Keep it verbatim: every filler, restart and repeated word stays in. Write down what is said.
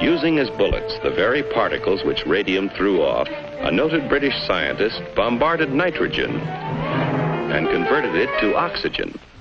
Using as bullets the very particles which radium threw off, a noted British scientist bombarded nitrogen and converted it to oxygen.